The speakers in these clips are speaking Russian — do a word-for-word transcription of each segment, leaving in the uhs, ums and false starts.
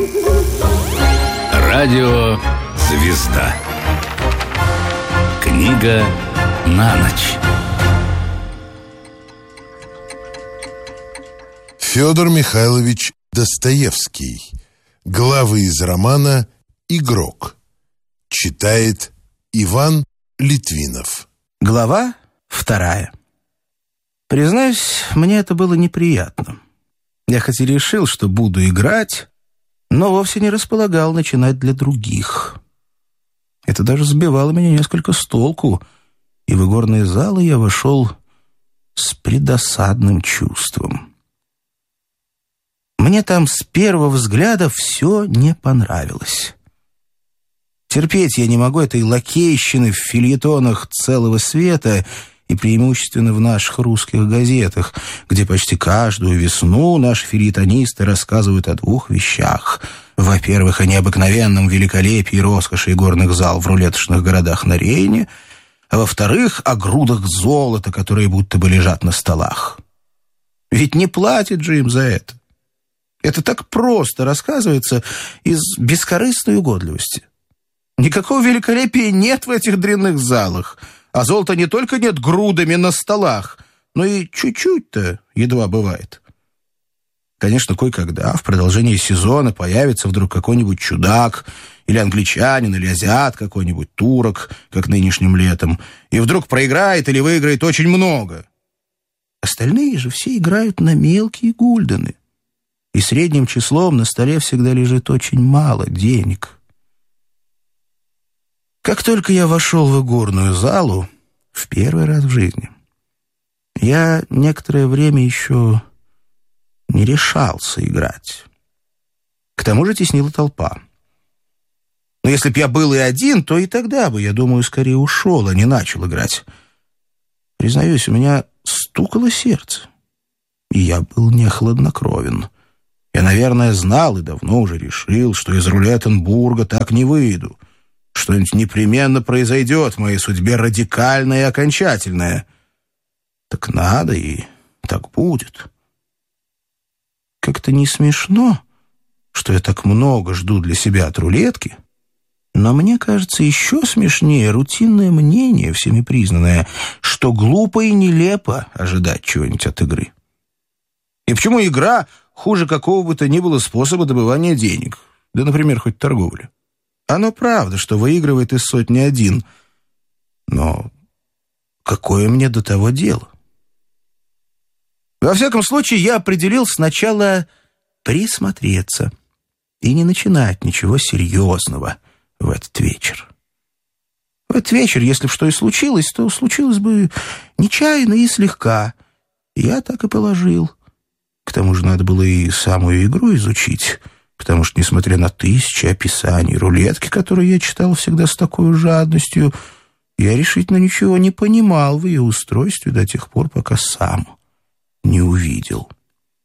Радио «Звезда». Книга на ночь. Федор Михайлович Достоевский. Главы из романа «Игрок». Читает Иван Литвинов. Глава вторая. Признаюсь, мне это было неприятно. Я хоть и решил, что буду играть, но вовсе не располагал начинать для других. Это даже сбивало меня несколько с толку, и в игорные залы я вошел с предосадным чувством. Мне там с первого взгляда все не понравилось. Терпеть я не могу этой лакейщины в фельетонах целого света и преимущественно в наших русских газетах, где почти каждую весну наши фельетонисты рассказывают о двух вещах. Во-первых, о необыкновенном великолепии и роскоши игорных зал в рулеточных городах на Рейне, а во-вторых, о грудах золота, которые будто бы лежат на столах. Ведь не платят же им за это. Это так просто рассказывается из бескорыстной угодливости. Никакого великолепия нет в этих дрянных залах, а золота не только нет грудами на столах, но и чуть-чуть-то едва бывает. Конечно, кое-когда в продолжении сезона появится вдруг какой-нибудь чудак, или англичанин, или азиат какой-нибудь, турок, как нынешним летом, и вдруг проиграет или выиграет очень много. Остальные же все играют на мелкие гульдены, и средним числом на столе всегда лежит очень мало денег. Как только я вошел в игорную залу, в первый раз в жизни, я некоторое время еще не решался играть. К тому же теснила толпа. Но если б я был и один, то и тогда бы, я думаю, скорее ушел, а не начал играть. Признаюсь, у меня стукало сердце, и я был не хладнокровен. Я, наверное, знал и давно уже решил, что из Рулеттенбурга так не выйду. Что-нибудь непременно произойдет в моей судьбе радикальное и окончательное. Так надо, и так будет. Как-то не смешно, что я так много жду для себя от рулетки, но мне кажется еще смешнее рутинное мнение, всеми признанное, что глупо и нелепо ожидать чего-нибудь от игры. И почему игра хуже какого бы то ни было способа добывания денег, да, например, хоть торговли? Оно правда, что выигрывает из сотни один. Но какое мне до того дело? Во всяком случае, я определил сначала присмотреться и не начинать ничего серьезного в этот вечер. В этот вечер, если б что и случилось, то случилось бы нечаянно и слегка. Я так и положил. К тому же надо было и самую игру изучить, потому что, несмотря на тысячи описаний рулетки, которые я читал всегда с такой жадностью, я решительно ничего не понимал в ее устройстве до тех пор, пока сам не увидел.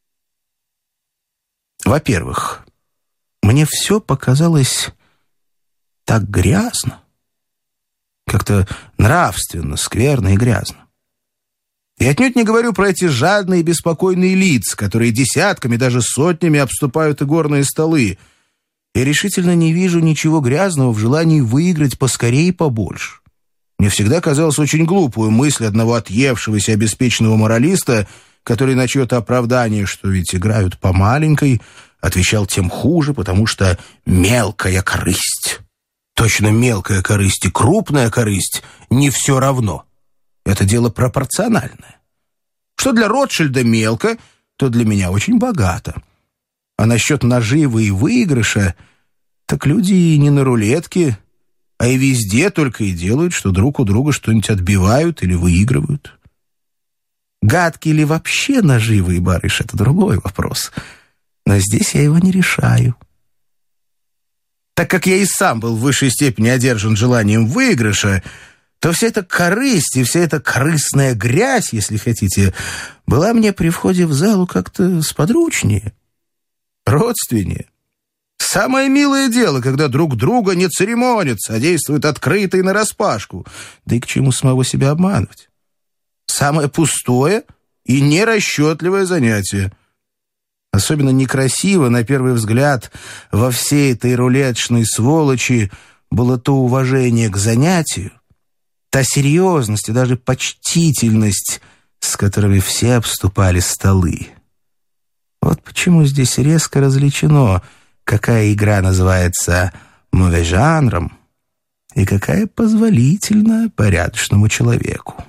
Во-первых, мне все показалось так грязно, как-то нравственно, скверно и грязно. И отнюдь не говорю про эти жадные и беспокойные лица, которые десятками, даже сотнями обступают игорные столы. Я решительно не вижу ничего грязного в желании выиграть поскорее и побольше. Мне всегда казалась очень глупую мысль одного отъевшегося обеспеченного моралиста, который на чье-то оправдание, что ведь играют по маленькой, отвечал тем хуже, потому что мелкая корысть. Точно мелкая корысть и крупная корысть не все равно. Это дело пропорциональное. Что для Ротшильда мелко, то для меня очень богато. А насчет наживы и выигрыша, так люди и не на рулетке, а и везде только и делают, что друг у друга что-нибудь отбивают или выигрывают. Гадкий ли вообще наживы и барыш — это другой вопрос. Но здесь я его не решаю. Так как я и сам был в высшей степени одержан желанием выигрыша, то вся эта корысть и вся эта корыстная грязь, если хотите, была мне при входе в залу как-то сподручнее, родственнее. Самое милое дело, когда друг друга не церемонятся, а действуют открыто и нараспашку. Да и к чему самого себя обманывать? Самое пустое и нерасчетливое занятие. Особенно некрасиво, на первый взгляд, во всей этой рулеточной сволочи было то уважение к занятию, та серьезность и даже почтительность, с которыми все обступали столы. Вот почему здесь резко различено, какая игра называется «мове-жанром» и какая позволительна порядочному человеку.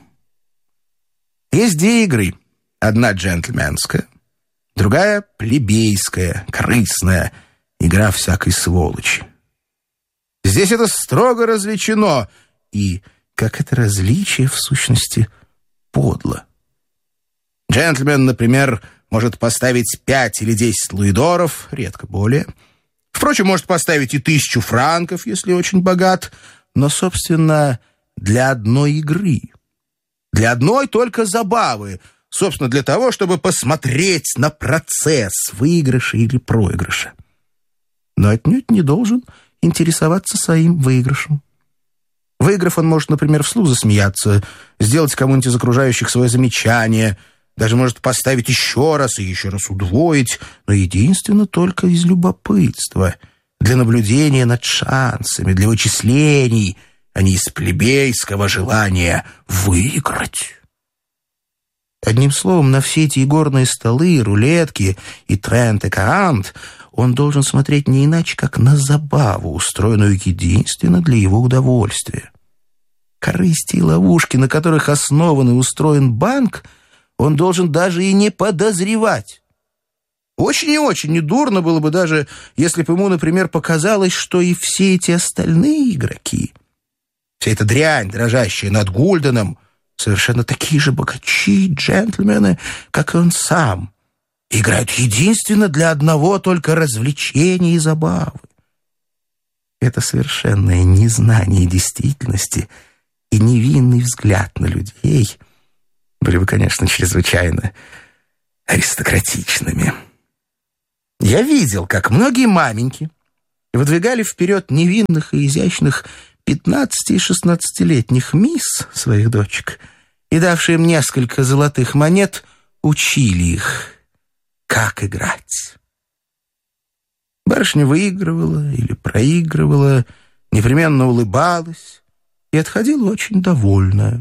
Есть две игры. Одна джентльменская, другая плебейская, корыстная, игра всякой сволочи. Здесь это строго различено, и как это различие в сущности подло. Джентльмен, например, может поставить пять или десять луидоров, редко более. Впрочем, может поставить и тысячу франков, если очень богат, но, собственно, для одной игры. Для одной только забавы, собственно, для того, чтобы посмотреть на процесс выигрыша или проигрыша. Но отнюдь не должен интересоваться своим выигрышем. Выиграв, он может, например, вслух засмеяться, сделать кому-нибудь из окружающих свое замечание, даже может поставить еще раз и еще раз удвоить, но единственно только из любопытства, для наблюдения над шансами, для вычислений, а не из плебейского желания выиграть. Одним словом, на все эти игорные столы, рулетки и трент-и-карант он должен смотреть не иначе, как на забаву, устроенную единственно для его удовольствия. Корысти и ловушки, на которых основан и устроен банк, он должен даже и не подозревать. Очень и очень недурно было бы даже, если бы ему, например, показалось, что и все эти остальные игроки, вся эта дрянь, дрожащая над Гульденом, совершенно такие же богачи и джентльмены, как и он сам, играют единственно для одного только развлечения и забавы. Это совершенное незнание действительности и невинный взгляд на людей были бы, конечно, чрезвычайно аристократичными. Я видел, как многие маменьки выдвигали вперед невинных и изящных пятнадцати- и шестнадцатилетних мисс своих дочек и, давшие им несколько золотых монет, учили их, как играть. Барышня выигрывала или проигрывала, непременно улыбалась и отходила очень довольная.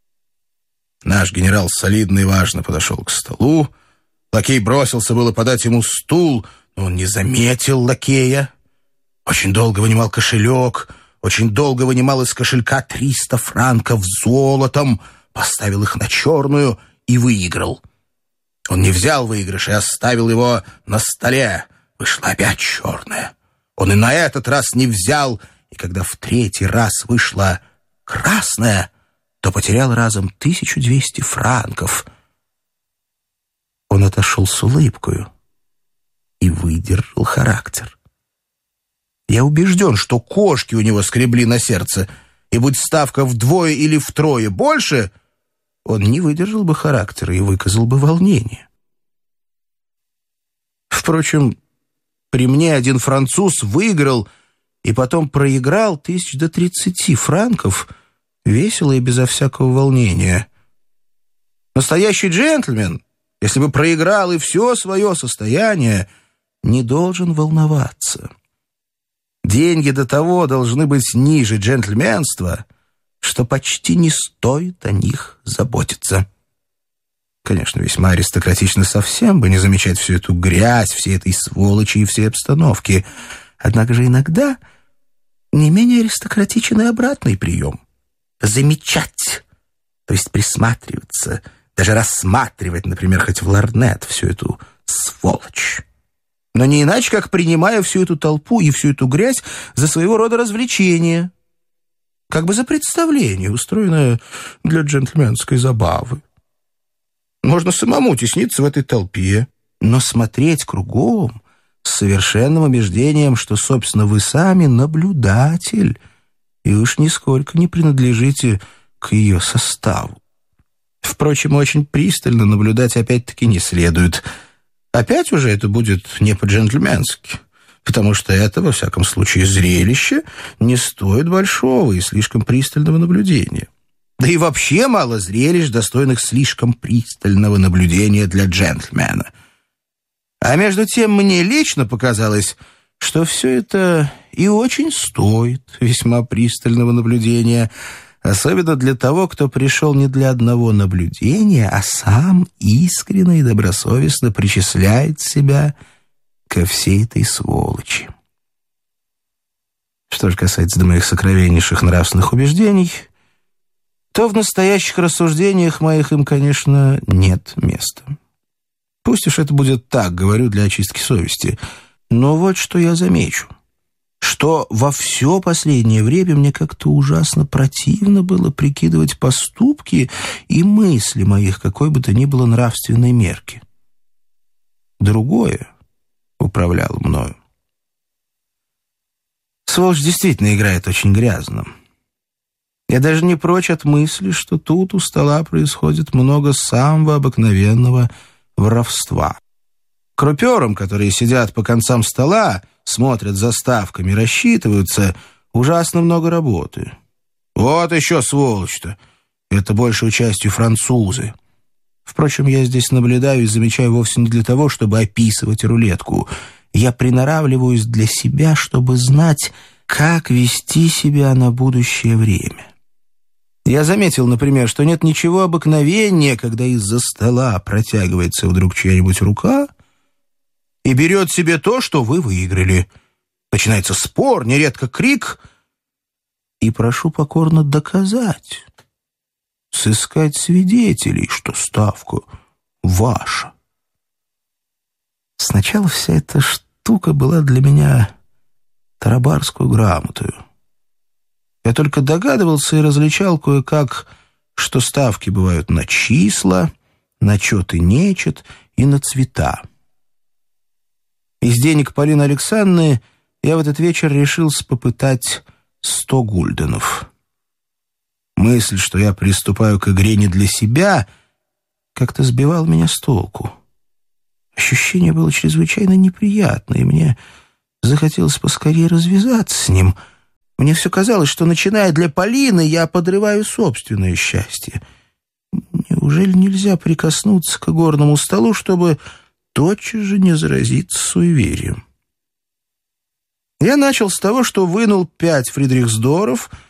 Наш генерал солидно и важно подошел к столу. Лакей бросился было подать ему стул, но он не заметил лакея. Очень долго вынимал кошелек, очень долго вынимал из кошелька триста франков золотом, поставил их на черную и выиграл. Он не взял выигрыш и оставил его на столе. Вышла опять черная. Он и на этот раз не взял, и когда в третий раз вышла красная, то потерял разом тысячу двести франков. Он отошел с улыбкою и выдержал характер. Я убежден, что кошки у него скребли на сердце, и будь ставка вдвое или втрое больше, он не выдержал бы характера и выказал бы волнение. Впрочем, при мне один француз выиграл и потом проиграл тысяч до тридцати франков, весело и безо всякого волнения. Настоящий джентльмен, если бы проиграл и все свое состояние, не должен волноваться. Деньги до того должны быть ниже джентльменства, что почти не стоит о них заботиться. Конечно, весьма аристократично совсем бы не замечать всю эту грязь, всей этой сволочи и всей обстановки. Однако же иногда не менее аристократичен и обратный прием. Замечать, то есть присматриваться, даже рассматривать, например, хоть в лорнет всю эту сволочь. Но не иначе, как принимая всю эту толпу и всю эту грязь за своего рода развлечение, как бы за представление, устроенное для джентльменской забавы. Можно самому тесниться в этой толпе, но смотреть кругом с совершенным убеждением, что, собственно, вы сами наблюдатель, и уж нисколько не принадлежите к ее составу. Впрочем, очень пристально наблюдать опять-таки не следует. Опять уже это будет не по-джентльменски, потому что это, во всяком случае, зрелище не стоит большого и слишком пристального наблюдения. Да и вообще мало зрелищ, достойных слишком пристального наблюдения для джентльмена. А между тем мне лично показалось, что все это и очень стоит весьма пристального наблюдения, особенно для того, кто пришел не для одного наблюдения, а сам искренне и добросовестно причисляет себя ко всей этой сволочи. Что же касается до моих сокровеннейших нравственных убеждений, то в настоящих рассуждениях моих им, конечно, нет места. Пусть уж это будет так, говорю, для очистки совести. Но вот что я замечу, что во все последнее время мне как-то ужасно противно было прикидывать поступки и мысли моих какой бы то ни было нравственной мерки. Другое управляло мною. Сволочь действительно играет очень грязно. Я даже не прочь от мысли, что тут у стола происходит много самого обыкновенного воровства. Крупёрам, которые сидят по концам стола, смотрят за ставками, рассчитываются, ужасно много работы. Вот еще сволочь-то! Это большей частью французы. Впрочем, я здесь наблюдаю и замечаю вовсе не для того, чтобы описывать рулетку. Я приноравливаюсь для себя, чтобы знать, как вести себя на будущее время. Я заметил, например, что нет ничего обыкновеннее, когда из-за стола протягивается вдруг чья-нибудь рука и берет себе то, что вы выиграли. Начинается спор, нередко крик, и прошу покорно доказать, сыскать свидетелей, что ставка ваша. Сначала вся эта штука была для меня тарабарскую грамотою. Я только догадывался и различал кое-как, что ставки бывают на числа, на чет и нечет и на цвета. Из денег Полины Александровны я в этот вечер решился попытать сто гульденов. Мысль, что я приступаю к игре не для себя, как-то сбивала меня с толку. Ощущение было чрезвычайно неприятное, и мне захотелось поскорее развязаться с ним. Мне все казалось, что, начиная для Полины, я подрываю собственное счастье. Неужели нельзя прикоснуться к игорному столу, чтобы тотчас же не заразиться суеверием? Я начал с того, что вынул пять фридрихсдоров,